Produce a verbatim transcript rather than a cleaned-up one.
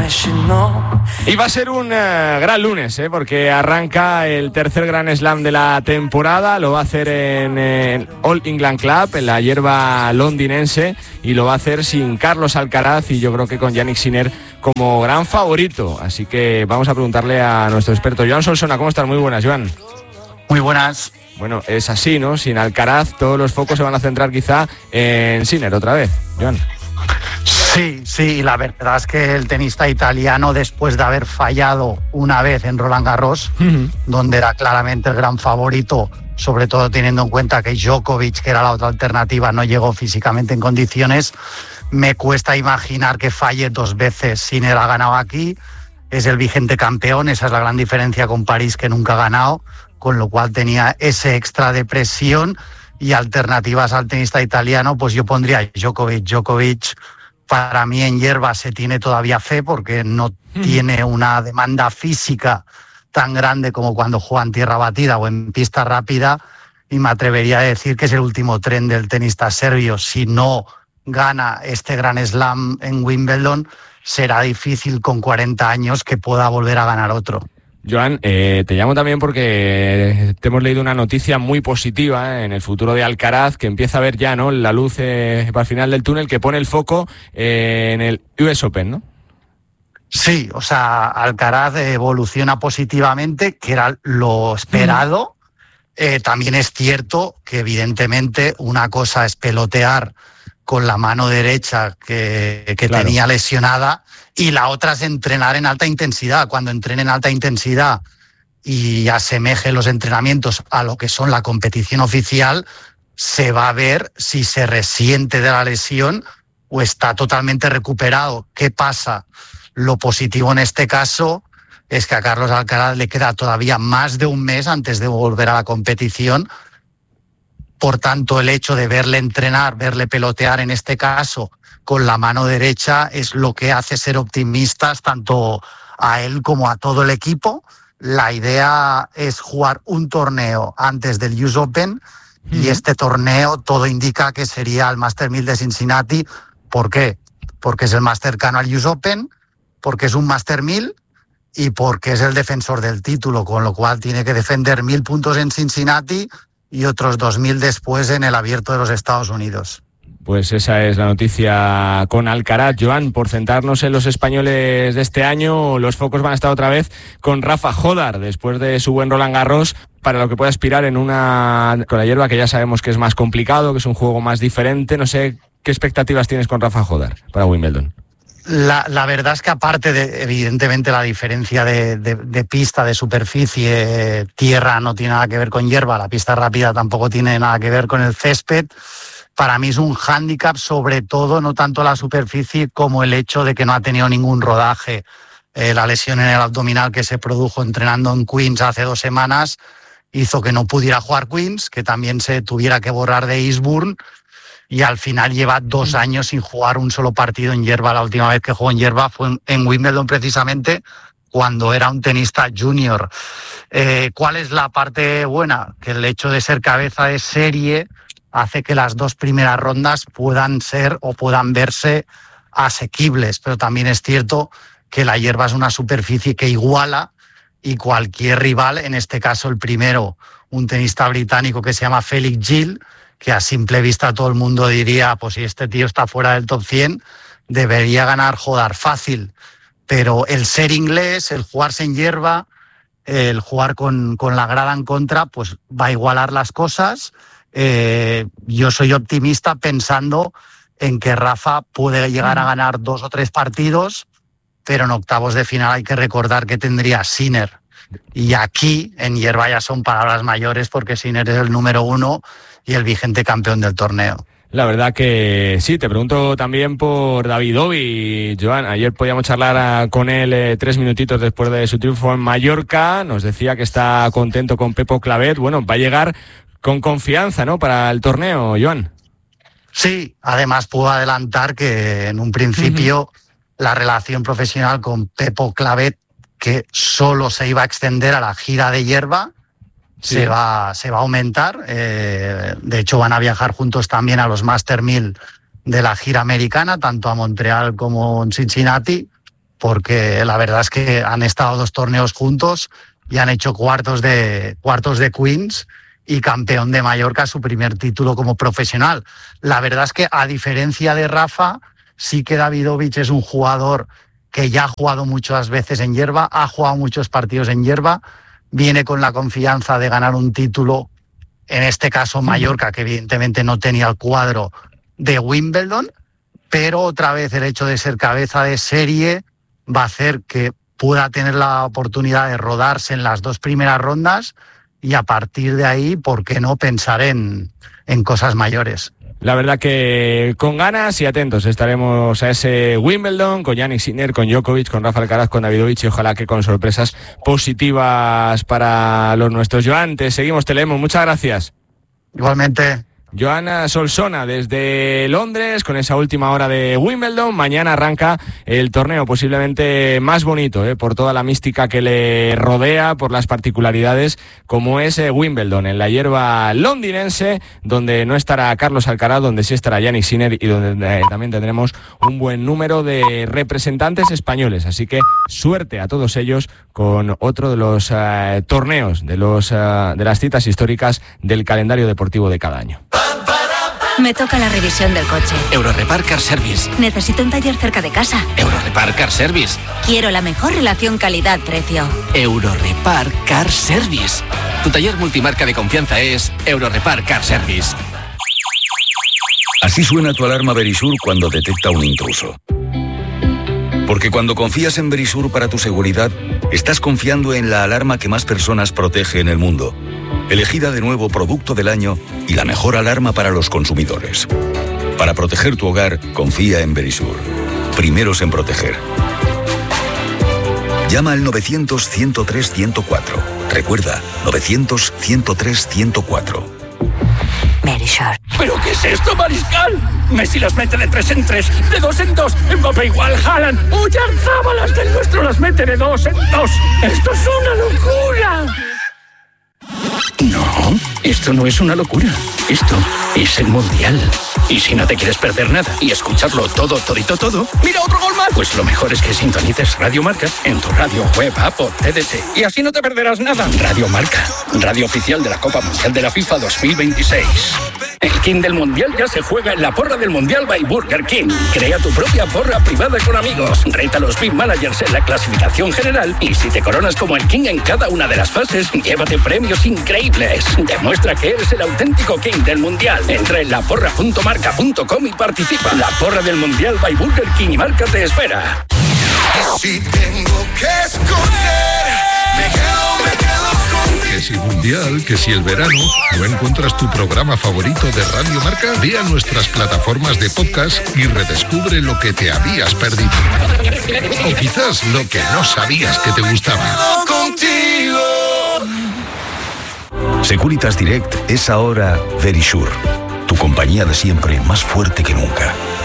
Y va a ser un uh, gran lunes, ¿eh? Porque arranca el tercer Grand Slam de la temporada. Lo va a hacer en el All England Club, en la hierba londinense, y lo va a hacer sin Carlos Alcaraz y yo creo que con Jannik Sinner como gran favorito. Así que vamos a preguntarle a nuestro experto Joan Solsona. ¿Cómo estás? Muy buenas, Joan. Muy buenas. Bueno, es así, ¿no? Sin Alcaraz todos los focos se van a centrar quizá en Sinner otra vez, Joan. Sí, sí, la verdad es que el tenista italiano, después de haber fallado una vez en Roland Garros, uh-huh. donde era claramente el gran favorito, sobre todo teniendo en cuenta que Djokovic, que era la otra alternativa, no llegó físicamente en condiciones, me cuesta imaginar que falle dos veces. Sinner ha ganado aquí, es el vigente campeón, esa es la gran diferencia con París, que nunca ha ganado, con lo cual tenía ese extra de presión, y alternativas al tenista italiano, pues yo pondría Djokovic. Djokovic, para mí en hierba se tiene todavía fe porque no mm. tiene una demanda física tan grande como cuando juega en tierra batida o en pista rápida, y me atrevería a decir que es el último tren del tenista serbio. Si no gana este Grand Slam en Wimbledon, será difícil con cuarenta años que pueda volver a ganar otro. Joan, eh, te llamo también porque te hemos leído una noticia muy positiva, eh, en el futuro de Alcaraz, que empieza a ver ya, ¿no?, la luz eh, para el final del túnel, que pone el foco eh, en el U S Open, ¿no? Sí, o sea, Alcaraz evoluciona positivamente, que era lo esperado. Mm. Eh, también es cierto que evidentemente una cosa es pelotear con la mano derecha que, que claro. tenía lesionada, y la otra es entrenar en alta intensidad. Cuando entrene en alta intensidad y asemeje los entrenamientos a lo que son la competición oficial, se va a ver si se resiente de la lesión o está totalmente recuperado. ¿Qué pasa? Lo positivo en este caso es que a Carlos Alcaraz le queda todavía más de un mes antes de volver a la competición. Por tanto, el hecho de verle entrenar, verle pelotear en este caso con la mano derecha, es lo que hace ser optimistas tanto a él como a todo el equipo. La idea es jugar un torneo antes del U S Open, uh-huh. y este torneo todo indica que sería el Master mil de Cincinnati. ¿Por qué? Porque es el más cercano al U S Open, porque es un Master mil y porque es el defensor del título, con lo cual tiene que defender mil puntos en Cincinnati y otros dos mil después en el Abierto de los Estados Unidos. Pues esa es la noticia con Alcaraz. Joan, por centrarnos en los españoles de este año, los focos van a estar otra vez con Rafa Jódar, después de su buen Roland Garros, para lo que pueda aspirar en una con la hierba, que ya sabemos que es más complicado, que es un juego más diferente. No sé qué expectativas tienes con Rafa Jódar para Wimbledon. La, la verdad es que aparte de, evidentemente, la diferencia de, de, de pista, de superficie, tierra no tiene nada que ver con hierba, la pista rápida tampoco tiene nada que ver con el césped. Para mí es un hándicap, sobre todo, no tanto la superficie como el hecho de que no ha tenido ningún rodaje. Eh, la lesión en el abdominal que se produjo entrenando en Queens hace dos semanas hizo que no pudiera jugar Queens, que también se tuviera que borrar de Eastbourne, y al final lleva dos años sin jugar un solo partido en hierba. La última vez que jugó en hierba fue en, en Wimbledon, precisamente, cuando era un tenista junior. Eh, ¿Cuál es la parte buena? Que el hecho de ser cabeza de serie hace que las dos primeras rondas puedan ser o puedan verse asequibles, pero también es cierto que la hierba es una superficie que iguala, y cualquier rival, en este caso el primero, un tenista británico que se llama Felix Gil, que a simple vista todo el mundo diría, pues si este tío está fuera del top cien, debería ganar Jódar fácil. Pero el ser inglés, el jugarse en hierba, el jugar con, con la grada en contra, pues va a igualar las cosas. Eh, yo soy optimista pensando en que Rafa puede llegar a ganar dos o tres partidos, pero en octavos de final hay que recordar que tendría Sinner. Y aquí, en hierba, ya son palabras mayores, porque Sinner es el número uno y el vigente campeón del torneo. La verdad que sí. Te pregunto también por David Ovi. Joan, ayer podíamos charlar con él eh, tres minutitos después de su triunfo en Mallorca. Nos decía que está contento con Pepo Clavet. Bueno, va a llegar con confianza, ¿no?, para el torneo, Joan. Sí, además puedo adelantar que en un principio uh-huh. la relación profesional con Pepo Clavet, que solo se iba a extender a la gira de hierba, sí. se va, se va a aumentar. Eh, de hecho, van a viajar juntos también a los Master mil de la gira americana, tanto a Montreal como en Cincinnati. porque la verdad es que han estado dos torneos juntos y han hecho cuartos de, cuartos de Queens y campeón de Mallorca, su primer título como profesional. La verdad es que, a diferencia de Rafa, sí que Davidovich es un jugador que ya ha jugado muchas veces en hierba, ha jugado muchos partidos en hierba, viene con la confianza de ganar un título, en este caso Mallorca, que evidentemente no tenía el cuadro de Wimbledon, pero otra vez el hecho de ser cabeza de serie va a hacer que pueda tener la oportunidad de rodarse en las dos primeras rondas y a partir de ahí, ¿por qué no pensar en, en cosas mayores? La verdad que con ganas y atentos estaremos a ese Wimbledon con Jannik Sinner, con Djokovic, con Rafa Alcaraz, con Davidovich y ojalá que con sorpresas positivas para los nuestros. Joan, te seguimos, te leemos. Muchas gracias. Igualmente. Joana Solsona desde Londres con esa última hora de Wimbledon. Mañana arranca el torneo posiblemente más bonito, ¿eh? por toda la mística que le rodea, por las particularidades como es eh, Wimbledon, en la hierba londinense, donde no estará Carlos Alcaraz, donde sí estará Jannik Sinner y donde eh, también tendremos un buen número de representantes españoles. Así que suerte a todos ellos con otro de los eh, torneos, de, los, eh, de las citas históricas del calendario deportivo de cada año. Me toca la revisión del coche. Eurorepar Car Service. Necesito un taller cerca de casa. Eurorepar Car Service. Quiero la mejor relación calidad-precio. Eurorepar Car Service. Tu taller multimarca de confianza es Eurorepar Car Service. Así suena tu alarma Verisur cuando detecta un intruso. Porque cuando confías en Verisur para tu seguridad, estás confiando en la alarma que más personas protege en el mundo. Elegida de nuevo producto del año y la mejor alarma para los consumidores. Para proteger tu hogar, confía en Verisur. Primeros en proteger. Llama al novecientos, ciento tres, ciento cuatro. Recuerda, novecientos, ciento tres, ciento cuatro. Verisur. ¿Pero qué es esto, Mariscal? Messi las mete de tres en tres, de dos en dos. Mbappé igual, Haaland. Oyarzábalas del nuestro las mete de dos en dos. ¡Esto es una locura! No, esto no es una locura. Esto es el Mundial. Y si no te quieres perder nada y escucharlo todo, todito, todo, ¡mira otro gol más! Pues lo mejor es que sintonices Radio Marca en tu radio, web, app o T D T. Y así no te perderás nada. Radio Marca, radio oficial de la Copa Mundial de la FIFA dos mil veintiséis. El King del Mundial ya se juega en la porra del Mundial by Burger King. Crea tu propia porra privada con amigos. Reta a los Big Managers en la clasificación general. Y si te coronas como el King en cada una de las fases, llévate premios increíbles. Demuestra que eres el auténtico King del Mundial. Entra en la porra punto marca punto com y participa. La porra del Mundial by Burger King y Marca te espera. Si tengo que escoger, me quedo, me quedo contigo. Que si Mundial, que si el verano, ¿no encuentras tu programa favorito de Radio Marca? Ve a nuestras plataformas de podcast y redescubre lo que te habías perdido. O quizás lo que no sabías que te gustaba. Contigo. Securitas Direct es ahora Verisur. Tu compañía de siempre, más fuerte que nunca.